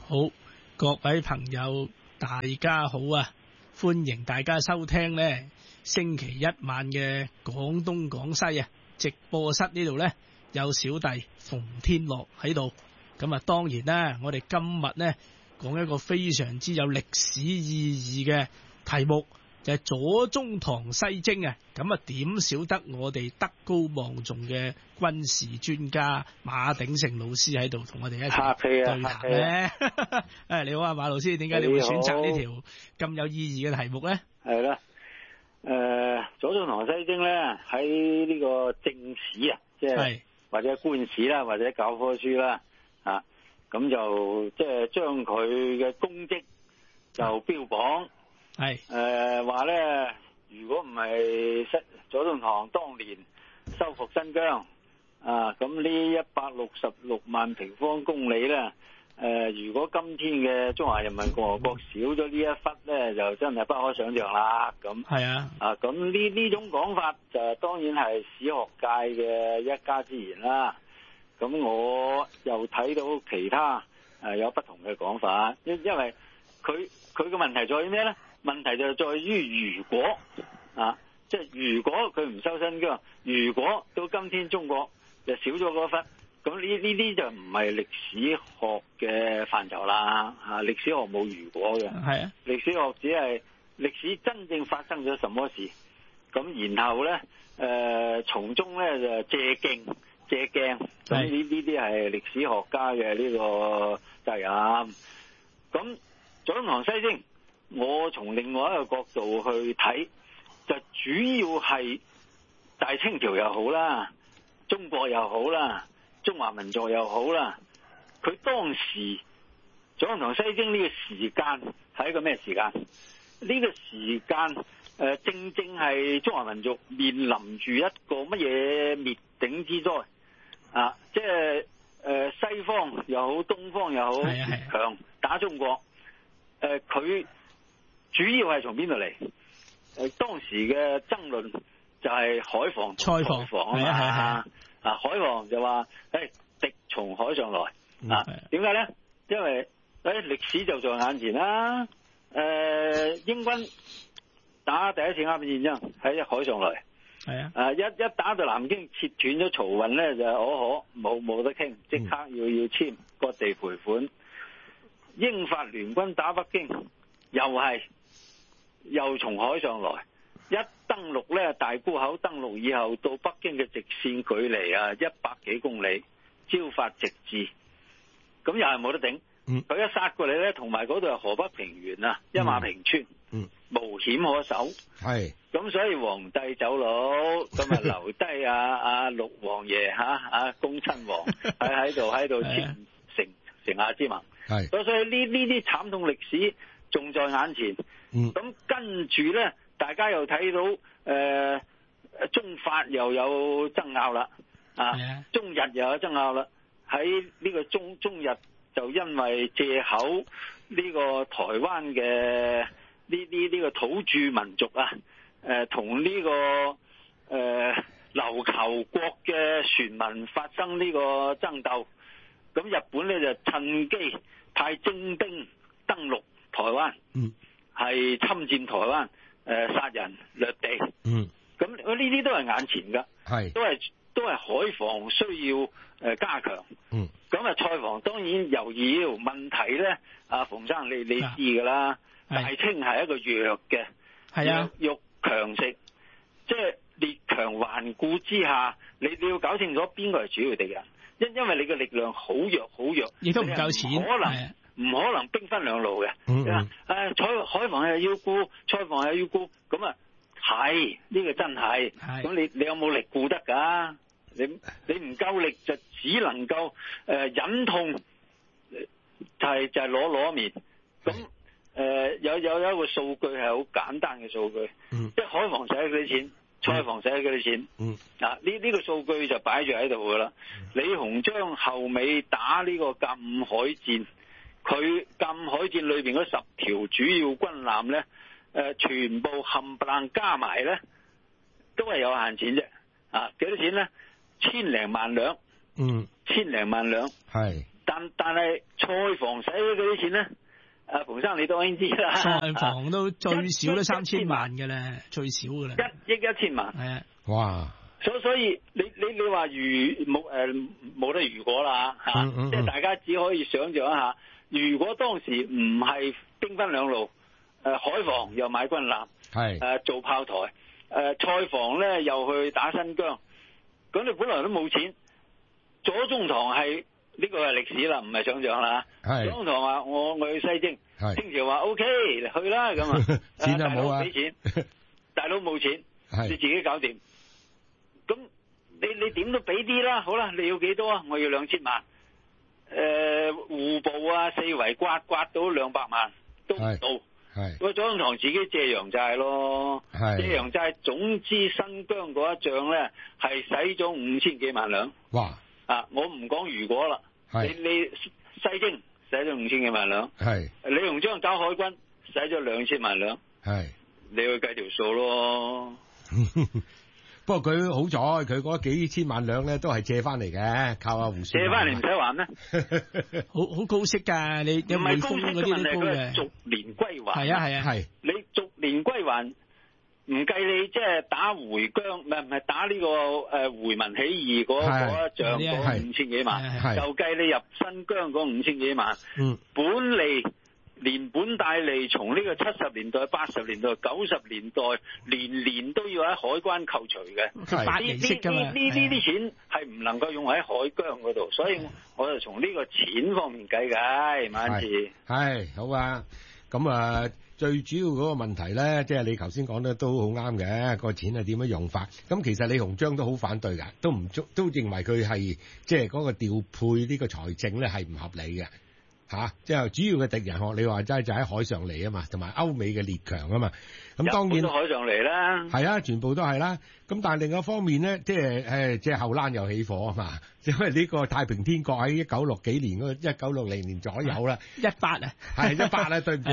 好，各位朋友大家好啊，歡迎大家收聽呢星期一晚嘅廣東廣西啊，直播室呢度呢，有小弟馮天樂喺度。咁啊當然啦，我哋今日呢講一個非常之有歷史意義嘅題目，就係左宗棠西征啊。咁啊點少得我哋德高望重嘅軍事專家馬鼎盛老師喺度同我哋一齊對談咧。誒你好啊，馬老師，點解你會選擇呢條咁有意義嘅題目咧？ 係啦，左宗棠西征咧喺呢個正史啊，即係或者官史啦，或者教科書啦，啊咁就即係將佢嘅功績就標榜，係話咧，如果唔係左宗棠當年收復新疆啊，咁呢166萬平方公里咧，如果今天嘅中華人民共和國少咗呢一忽咧，就真係不可想象啦。咁係啊，咁呢種講法就當然係史學界嘅一家之言啦。咁我又睇到其他有不同嘅講法，因為佢嘅問題在於咩咧？問題就在於如果啊，即係如果佢唔收新疆，如果到今天中國就少咗嗰忽，咁呢啲就唔係歷史學嘅範疇啦。歷史學冇如果嘅，係啊，歷史學只係歷史真正發生咗什麼事，咁然後咧從中咧就借鏡，咁呢啲係歷史學家嘅呢個責任。咁左宗棠西征，我從另外一個角度去睇，就主要係大清朝又好啦，中國又好啦，中華民族又好啦，佢當時左宗棠西征呢個時間係一個咩時間？呢個時間正正係中華民族面臨住一個乜嘢滅頂之災啊！即係西方又好，東方又好，越強打中國。佢主要係從邊度嚟？當時嘅爭論就係海防、菜防啊！海防就話敵從海上來啊！點解咧？因為歷史就在眼前啦。英軍打第一次鴉片戰爭喺海上來，係啊！一打到南京，切斷咗漕運咧，就冇得傾，即刻要簽割地賠款。英法聯軍打北京，又從海上來，一登陸咧，大沽口登陸以後到北京嘅直線距離100幾公里，招發直至，咁又係冇得頂。佢一殺過嚟咧，同埋嗰度係河北平原啊，一馬平川，無險可守。係咁，所以皇帝走佬，咁啊留低陸王爺恭親王喺度簽城下之盟。係，所以呢啲慘痛歷史仲在眼前。咁跟住咧，大家又睇到中法又有爭拗啦，中日又有爭拗啦。喺呢個中日就因為借口呢個台灣嘅呢個土著民族同呢個琉球國嘅船民發生呢個爭鬥，咁日本咧就趁機派精兵登陸台灣，係侵佔台灣，殺人掠地。咁呢啲都係眼前噶，都係海防需要加強。咁菜防當然又要。問題咧，馮生你知噶啦，大清係一個弱嘅，弱強食，即係列強環顧之下，你要搞清楚邊個係主要敵人，因為你嘅力量好弱，亦都唔夠錢，唔可能兵分兩路嘅。海防又要顧，菜防又要顧，咁係呢個真係。咁你有冇力顧得噶？你唔夠力就只能夠忍痛，就係攞面。咁有一個數據係好簡單嘅數據，即係海防使咗幾多錢，菜防使咗幾多錢。呢個數據就擺住喺度噶啦。李鴻章後尾打呢個甲午海戰，佢甲午海戰裏邊嗰10條主要軍艦咧，全部冚唪唥加埋咧，都係有限錢啫。幾多錢咧？千零萬兩，係但係菜房使嗰啲錢咧，馮生你當然知啦。 菜房都最少都3000萬嘅咧，最少嘅啦。 1億1000萬。 係啊。 哇！ 所以你話冇得如果啦嚇，即係大家只可以想像一下，如果當時唔係兵分兩路，海防又買軍艦，係做炮台，菜房咧又去打新疆，咁你本來都冇錢。左宗棠係呢個係歷史啦，唔係想像啦。左宗棠話我去西征，清朝話 OK 去啦咁啊， 錢就冇啊， 俾錢，大佬冇錢，你自己搞掂。咁你點都俾啲啦，好啦，你要幾多啊？我要2000萬。戶部啊，四圍刮到200萬都唔到。左宗棠自己借洋債咯，借洋債，總之新疆嗰一仗咧係使咗5000幾萬兩。哇！我唔講如果啦，你西征使咗5000幾萬兩，李鴻章搞海軍使咗2000萬兩，你去計條數咯。 不過佢好彩，佢嗰幾千萬兩咧都係借翻嚟嘅，靠阿胡雪。 借翻嚟唔使還咩？ 好高息㗎，你有匯豐嗰啲都高嘅。 逐年歸還。 係啊。 你逐年歸還，唔計你即係打回疆，唔係打呢個回民起義嗰一仗嗰5000幾萬，就計你入新疆嗰5000幾萬。本利。連本帶利，從呢個70年代、80年代、90年代，年都要喺海關扣除嘅。呢啲錢係唔能夠用喺海疆嗰度，所以我就從呢個錢方面計嘅。馬恩賜係好啊，咁最主要嗰個問題咧，即係你頭先講得都好啱嘅，個錢係點樣用法？咁其實李鴻章都好反對㗎，都認為佢係即係嗰個調配呢個財政咧係唔合理嘅。即係主要嘅敵人學你話齋就喺海上嚟啊嘛，同埋歐美嘅列強啊嘛。咁當然都海上嚟啦， 係啊，全部都係啦。咁但係另一方面咧，即係後欄又起火啊嘛。因為呢個太平天國喺1960幾年1960年左右啦 ，18啊， 係18啊，對唔住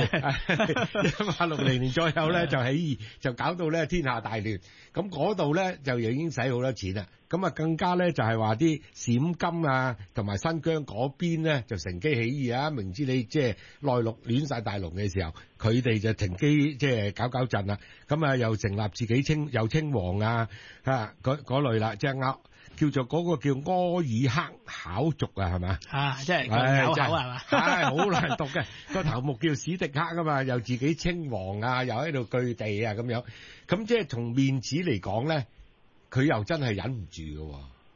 ，1860年左右咧就起義，就搞到咧天下大亂。咁嗰度咧就已經使好多錢啦。咁啊更加咧就係話啲陝甘啊同埋新疆嗰邊咧就乘機起義啊，明知你即係內陸亂晒大龍嘅時候，佢哋就乘機即係搞震啦。咁啊又成立自己稱王啊嗰類啦，即係叫做嗰個叫柯爾克考族啊，係嘛？ 即係拗口係嘛？ 好難讀嘅個頭目叫史迪克啊嘛，又自己稱王啊，又喺度據地啊咁樣。咁即係從面子嚟講咧，佢又真係忍唔住嘅。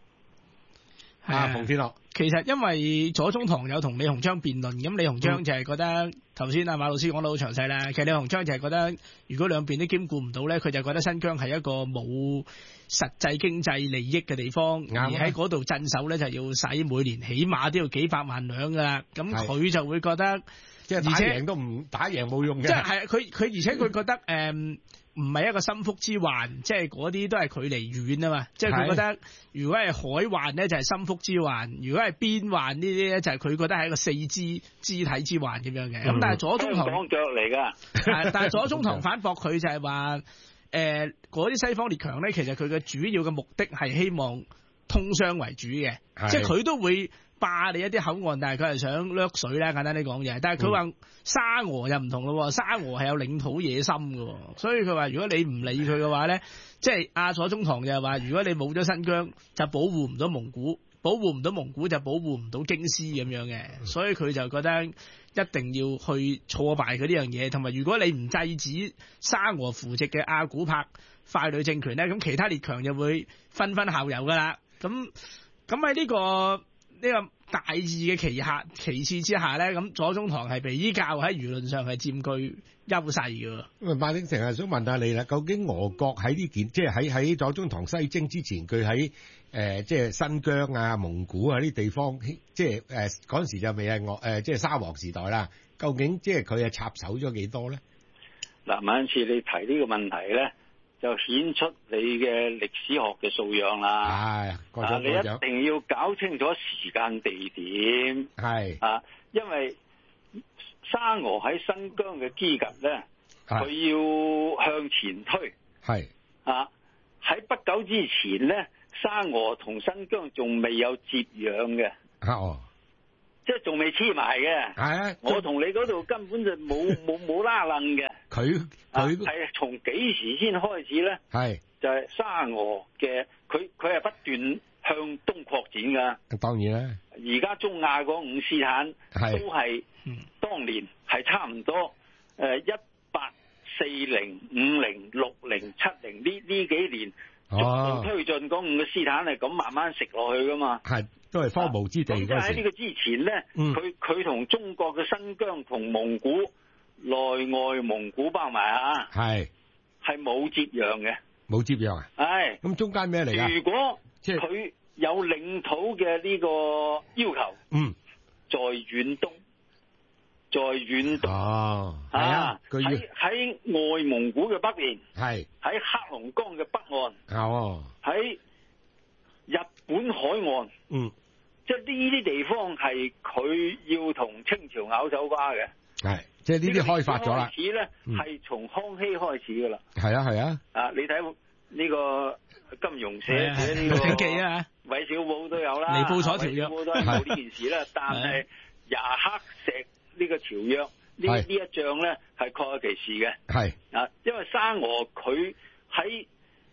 馮天樂， 其實因為左宗棠有同李鴻章辯論，咁李鴻章就係覺得頭先馬老師講得好詳細啦。其實李鴻章就係覺得，如果兩邊都兼顧唔到咧，佢就覺得新疆係一個冇實際經濟利益嘅地方，而喺嗰度鎮守咧就要使每年起碼都要幾百萬兩噶啦。咁佢就會覺得， 即係打贏冇用嘅。 即係佢而且佢覺得唔係一個心腹之患，即係嗰啲都係距離遠啊嘛。即係佢覺得，如果係海患咧，就係心腹之患；如果係邊患呢啲咧，就係佢覺得係一個四肢體之患咁樣嘅。咁但係左宗棠講腳嚟㗎， 但係左宗棠反駁佢就係話，嗰啲西方列強咧，其實佢嘅主要嘅目的係希望通商為主嘅，即係佢都會霸你一啲口岸，但係佢係想掠水啦，簡單啲講嘢。但係佢話沙俄又唔同咯，沙俄係有領土野心嘅，所以佢話如果你唔理佢嘅話咧，即係左宗棠就係話，如果你冇咗新疆，就保護唔到蒙古，保護唔到蒙古就保護唔到京師咁樣嘅，所以佢就覺得一定要去挫敗佢呢樣嘢，同埋如果你唔制止沙俄扶植嘅阿古柏傀儡政權咧，咁其他列強就會紛紛效尤噶啦。咁喺呢個大義嘅旗幟之下咧，咁左宗棠係比較喺輿論上係佔據優勢嘅。 馬鼎盛係想問下你啦，究竟俄國喺呢件即係喺左宗棠西征之前，佢喺即係新疆啊、蒙古啊啲地方，即係嗰陣時就未係即係沙皇時代啦。究竟即係佢係插手咗幾多咧？ 嗱，馬恩賜你提呢個問題咧，就顯出你嘅歷史學嘅素養啦。你一定要搞清楚時間地點。因為沙俄喺新疆嘅基地咧，佢要向前推。喺不久之前咧，沙俄同新疆仲未有接壤嘅。 即係仲未黐埋嘅。 係啊， 我同你嗰度根本就冇拉楞嘅。 佢係從幾時先開始咧？ 係就係沙俄嘅，佢係不斷向東擴展噶。 當然啦。 而家中亞嗰五斯坦都係當年係差唔多1840、50、60、70呢幾年逐步推進嗰五個斯坦係咁慢慢食落去噶嘛。係都係荒蕪之地嗰時。 即係喺呢個之前咧，佢同中國嘅新疆同蒙古內外蒙古包埋啊，係冇接壤嘅。冇接壤啊？係。咁中間咩嚟㗎？如果佢有領土嘅呢個要求，在遠東， 哦，係啊， 喺外蒙古嘅北邊， 係喺黑龍江嘅北岸， 哦， 喺日本海岸，即係呢啲地方係佢要同清朝咬手瓜嘅，係，即係呢啲開發咗啦。開始咧係從康熙開始噶啦，係啊係啊，啊你睇呢個金庸寫呢個正記啊， 韋小寶都有啦， 尼布楚條約都係冇呢件事啦，但係牙克石呢個條約呢一仗咧係確有其事嘅，係啊，因為沙俄佢喺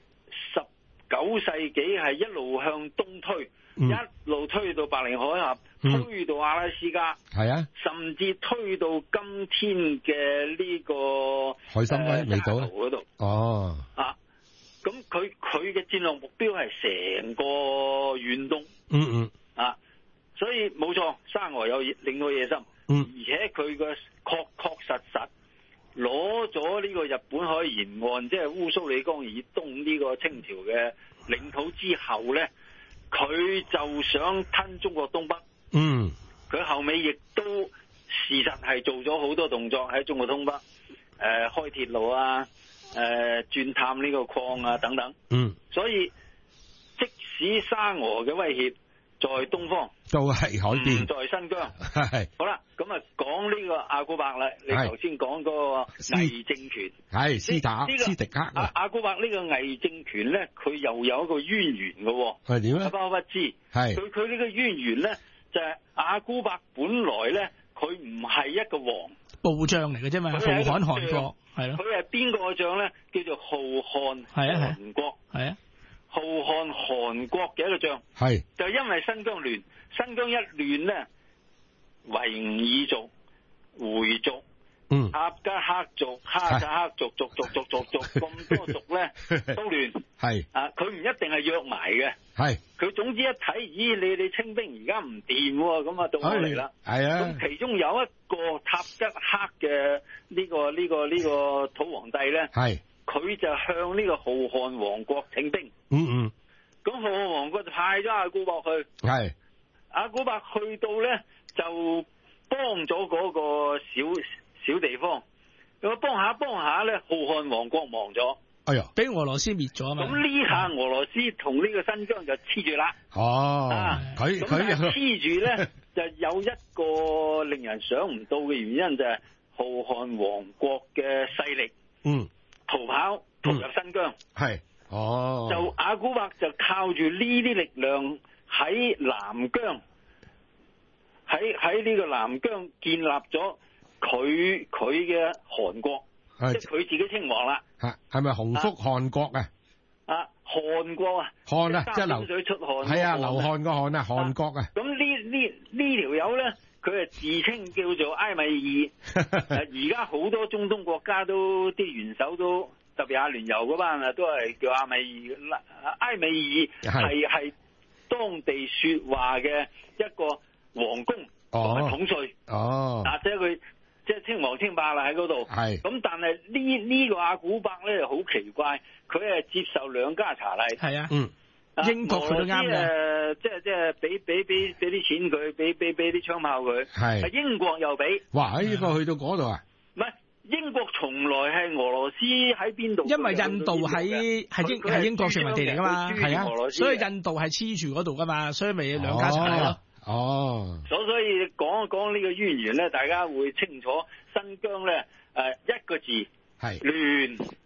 19世紀係一路向東推，一路推到白令海峽，推到阿拉斯加，係啊，甚至推到今天嘅呢個海參崴未到嗰度，哦，啊，咁佢嘅戰略目標係成個遠東，啊，所以冇錯，沙俄有領土野心，而且佢嘅確實攞咗呢個日本海沿岸，即係烏蘇里江以東呢個清朝嘅領土之後咧，佢就想吞中國東北。佢後尾亦都事實係做咗好多動作喺中國東北，開鐵路啊，鑽探呢個礦啊等等。所以即使沙俄嘅威脅在東方，都係海邊，在新疆。係好啦，咁啊講呢個阿古柏啦，你頭先講嗰個偽政權，係斯迪克。阿古柏呢個偽政權咧，佢又有一個淵源嘅。係點咧？不知。係佢呢個淵源咧，就係阿古柏本來咧，佢唔係一個王，部將嚟嘅啫嘛，浩瀚韓國係咯。佢係邊個嘅將咧？叫做浩瀚韓國。係啊。浩瀚韓國嘅一個將，係就因為新疆亂，新疆一亂咧，維吾爾族、回族、塔吉克族、哈薩克族，族咁多族咧都亂，係啊，佢唔一定係約埋嘅，係佢總之一睇，咦，你清兵而家唔掂喎，咁啊到我嚟啦，係啊，咁其中有一個塔吉克嘅呢個土皇帝咧，係。佢就向呢個浩瀚王國請兵，咁浩瀚王國就派咗阿古柏去，係阿古柏去到咧就幫咗嗰個小地方，咁幫下咧，浩瀚王國亡咗，哎呀，俾俄羅斯滅咗啊嘛，咁呢下俄羅斯同呢個新疆就黐住啦，哦，佢黐住咧就有一個令人想唔到嘅原因，就係浩瀚王國嘅勢力，逃入新疆，係，哦，就阿古柏就靠住呢啲力量喺南疆，喺呢個南疆建立咗佢嘅汗國，即係佢自己稱王啦。係咪洪福汗國啊？汗國啊，汗啊，即係流水出汗，係啊，流汗個汗啊，汗國啊。咁呢條友咧，佢係自稱叫做埃米爾，而家好多中東國家都啲元首都特別阿聯酋嗰班啊，都係叫阿米爾。埃米爾係當地說話嘅一個王公同埋統帥，即係佢即係稱王稱霸啦喺嗰度。係咁，但係呢個阿古柏咧好奇怪，佢係接受兩家茶禮。係啊，英國佢都啱嘅，即係俾啲錢佢，俾啲槍炮佢。係英國又俾。哇！英國去到嗰度啊？唔係英國從來係俄羅斯喺邊度？因為印度係英國殖民地嚟噶嘛，係啊，所以印度係黐住嗰度噶嘛，所以咪兩家茶禮咯。哦，所以講一講呢個淵源咧，大家會清楚新疆咧一個字係亂。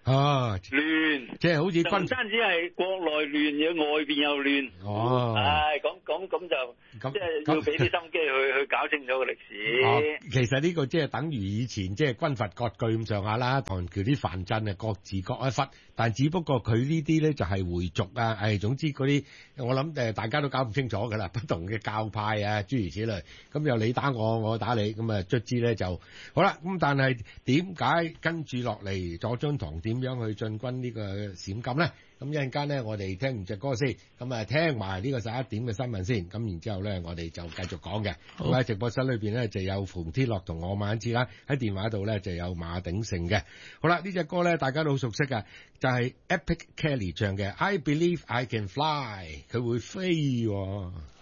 啊， 亂， 即係好似唔單止係國內亂，嘅外邊又亂。 哦， 咁就即係要俾啲心機去搞清楚個歷史。 其實呢個即係等於以前即係軍閥割據咁上下啦，唐橋啲藩鎮啊各自各一忽，但只不過佢呢啲咧就係回族啊，總之嗰啲我諗大家都搞唔清楚㗎啦，不同嘅教派啊諸如此類，咁又你打我，我打你，咁啊卒之咧就好啦。咁但係點解跟住落嚟左宗棠點樣去進軍呢個陝甘咧？咁一陣間咧，我哋聽完隻歌先，咁啊聽埋呢個11點嘅新聞先，咁然之後咧，我哋就繼續講嘅。咁喺直播室裏邊咧就有馮天樂同我馬恩志啦，喺電話度咧就有馬鼎盛嘅。好啦，呢隻歌咧大家都好熟悉嘅，就係 Epic Kelly 唱嘅《I Believe I Can Fly》，佢會飛喎。